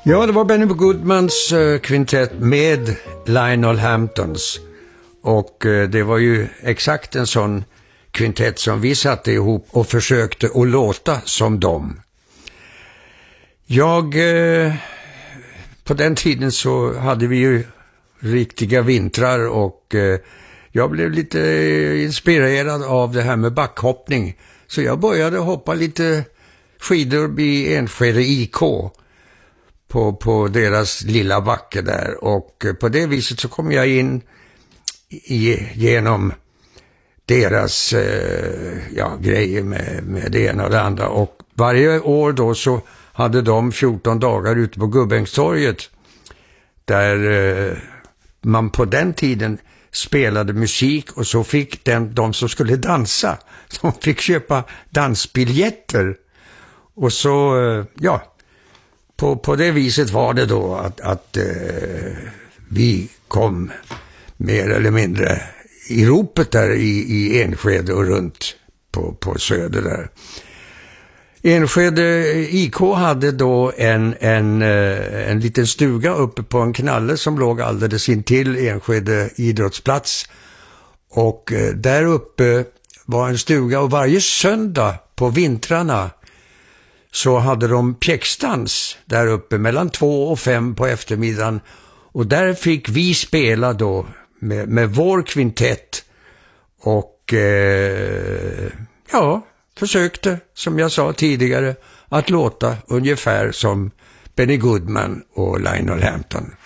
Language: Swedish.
Ja, det var Benny Goodmans kvintett med Lionel Hamptons. Och det var ju exakt en sån kvintett som vi satte ihop och försökte att låta som dem. På den tiden så hade vi ju riktiga vintrar och jag blev lite inspirerad av det här med backhoppning. Så jag började hoppa lite skidor i Enskede IK på deras lilla backe där. Och på det viset så kom jag in genom deras grejer med det ena och det andra. Och varje år då så hade de 14 dagar ute på Gubbängstorget där man på den tiden spelade musik och så fick de som skulle dansa, som fick köpa dansbiljetter. Och så, på det viset var det då att vi kom mer eller mindre i ropet där i Enskede och runt på söder där. Enskede IK hade då en liten stuga uppe på en knalle som låg alldeles intill Enskede idrottsplats. Och där uppe var en stuga och varje söndag på vintrarna så hade de pjäxdans där uppe mellan 2 och 5 på eftermiddagen. Och där fick vi spela då med vår kvintett och försökte, som jag sa tidigare, att låta ungefär som Benny Goodman och Lionel Hampton.